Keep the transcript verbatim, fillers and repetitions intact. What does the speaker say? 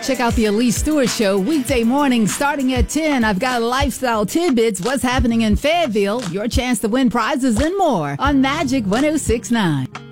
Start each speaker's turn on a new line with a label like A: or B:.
A: Check out the Elise Stewart Show weekday mornings starting at ten. I've got lifestyle tidbits, what's happening in Fayetteville, your chance to win prizes and more on Magic one oh six point nine.